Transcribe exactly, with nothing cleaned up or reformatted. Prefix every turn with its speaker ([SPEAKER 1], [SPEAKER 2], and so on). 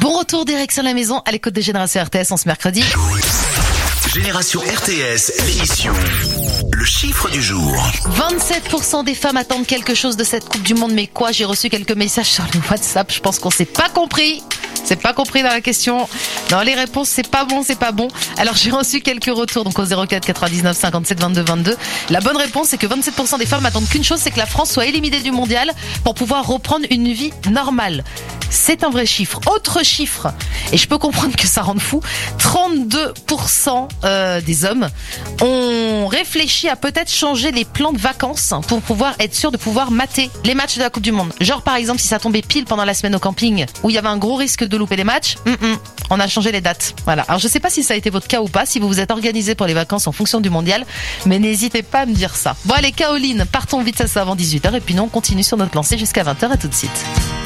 [SPEAKER 1] Bon retour direction la maison à l'écoute de Génération R T S en ce mercredi.
[SPEAKER 2] Génération R T S, l'émission. Le chiffre du jour.
[SPEAKER 1] vingt-sept pour cent des femmes attendent quelque chose de cette Coupe du Monde. Mais quoi? J'ai reçu quelques messages sur le WhatsApp. Je pense qu'on s'est pas compris. C'est pas compris dans la question. Dans les réponses, c'est pas bon, c'est pas bon. Alors j'ai reçu quelques retours donc au zéro quatre quatre-vingt-dix-neuf cinquante-sept vingt-deux vingt-deux. La bonne réponse, c'est que vingt-sept pour cent des femmes attendent qu'une chose, c'est que la France soit éliminée du mondial pour pouvoir reprendre une vie normale. C'est un vrai chiffre. Autre chiffre, et je peux comprendre que ça rende fou, trente-deux pour cent euh, des hommes ont réfléchi à peut-être changer les plans de vacances pour pouvoir être sûr de pouvoir mater les matchs de la Coupe du Monde. Genre par exemple, si ça tombait pile pendant la semaine au camping où il y avait un gros risque de louper les matchs, mm-mm, on a changé les dates. Voilà. Alors je sais pas si ça a été votre cas ou pas, si vous vous êtes organisé pour les vacances en fonction du mondial, mais n'hésitez pas à me dire ça. Bon allez, Caroline, partons vite, ça c'est avant dix-huit heures et puis nous on continue sur notre lancée jusqu'à vingt heures. À tout de suite.